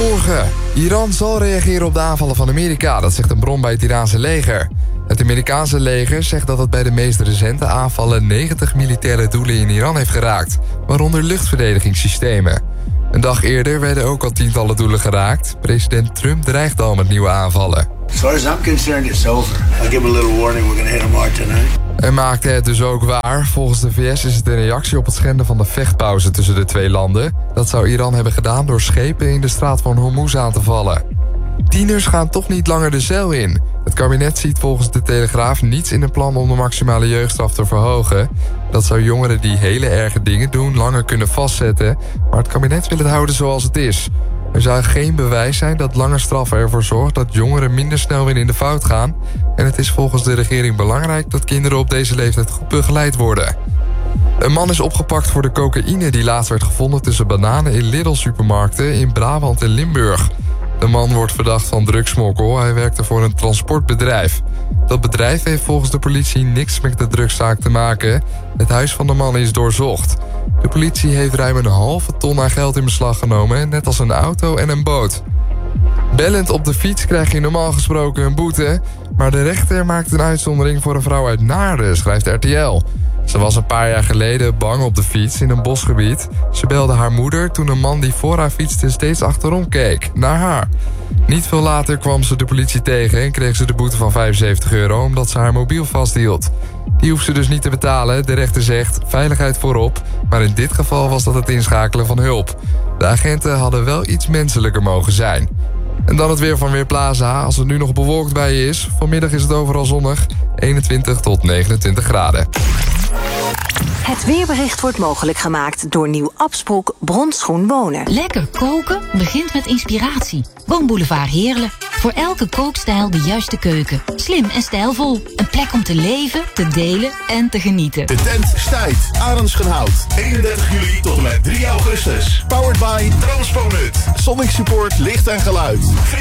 Goedemorgen. Iran zal reageren op de aanvallen van Amerika, dat zegt een bron bij het Iraanse leger. Het Amerikaanse leger zegt dat het bij de meest recente aanvallen 90 militaire doelen in Iran heeft geraakt, waaronder luchtverdedigingssystemen. Een dag eerder werden ook al tientallen doelen geraakt. President Trump dreigt al met nieuwe aanvallen. As far as I'm concerned, it's over. I'll give him a little warning. We're going to hit him hard tonight. En maakte het dus ook waar. Volgens de VS is het een reactie op het schenden van de vechtpauze tussen de twee landen. Dat zou Iran hebben gedaan door schepen in de straat van Hormuz aan te vallen. Tieners gaan toch niet langer de cel in. Het kabinet ziet volgens de Telegraaf niets in een plan om de maximale jeugdstraf te verhogen. Dat zou jongeren die hele erge dingen doen langer kunnen vastzetten. Maar het kabinet wil het houden zoals het is. Er zou geen bewijs zijn dat lange straffen ervoor zorgt dat jongeren minder snel weer in de fout gaan. En het is volgens de regering belangrijk dat kinderen op deze leeftijd goed begeleid worden. Een man is opgepakt voor de cocaïne die laatst werd gevonden tussen bananen in Lidl-supermarkten in Brabant en Limburg. De man wordt verdacht van drugsmokkel. Hij werkte voor een transportbedrijf. Dat bedrijf heeft volgens de politie niks met de drugszaak te maken. Het huis van de man is doorzocht. De politie heeft ruim een halve ton aan geld in beslag genomen, net als een auto en een boot. Bellend op de fiets krijg je normaal gesproken een boete, maar de rechter maakt een uitzondering voor een vrouw uit Naarden, schrijft RTL. Ze was een paar jaar geleden bang op de fiets in een bosgebied. Ze belde haar moeder toen een man die voor haar fietste steeds achterom keek, naar haar. Niet veel later kwam ze de politie tegen en kreeg ze de boete van €75 omdat ze haar mobiel vasthield. Die hoeft ze dus niet te betalen. De rechter zegt veiligheid voorop, maar in dit geval was dat het inschakelen van hulp. De agenten hadden wel iets menselijker mogen zijn. En dan het weer van Weerplaza. Als het nu nog bewolkt bij je is, vanmiddag is het overal zonnig, 21 tot 29 graden. Het weerbericht wordt mogelijk gemaakt door Nieuw Absproek Bronschoen Wonen. Lekker koken begint met inspiratie. Woonboulevard Heerlen. Voor elke kookstijl de juiste keuken. Slim en stijlvol. Een plek om te leven, te delen en te genieten. De tent Stuyt, Arenschenhout. 31 juli tot en met 3 augustus. Powered by Transponut. Sonic Support, licht en geluid.